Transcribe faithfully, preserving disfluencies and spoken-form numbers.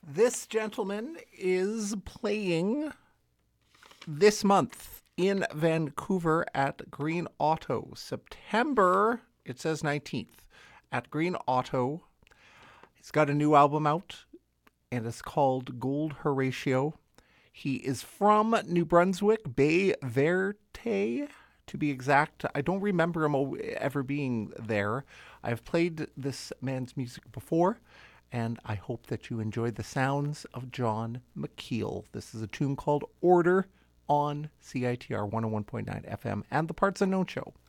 This gentleman is playing this month in Vancouver at Green Auto. September, it says nineteenth, at Green Auto. He's got a new album out, and it's called Gold Horatio. He is from New Brunswick, Bay Verte, to be exact. I don't remember him ever being there. I've played this man's music before, and I hope that you enjoy the sounds of John McKeel. This is a tune called Order on C I T R one oh one point nine F M and the Parts Unknown Show.